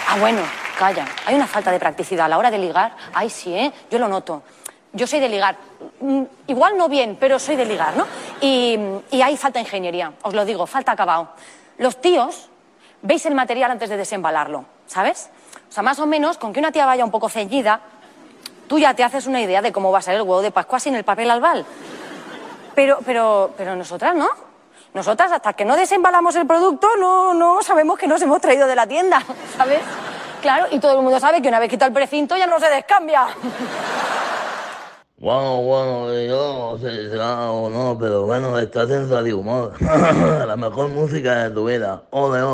Ah, bueno, calla. Hay una falta de practicidad a la hora de ligar. Ay, sí, ¿eh? Yo lo noto. Yo soy de ligar. Igual no bien, pero soy de ligar, ¿no? Y hay falta de ingeniería, os lo digo, falta acabado. Los tíos veis el material antes de desembalarlo, ¿sabes? O sea, más o menos, con que una tía vaya un poco ceñida, tú ya te haces una idea de cómo va a ser el huevo de Pascua sin el papel albal. Pero nosotras, ¿no? Nosotras, hasta que no desembalamos el producto, no sabemos que nos hemos traído de la tienda, ¿sabes? Claro, y todo el mundo sabe que una vez quitado el precinto ya no se descambia. Bueno, yo no sé si será o no, pero bueno, estás en Radio Humor. La mejor música de tu vida. Ole, ole.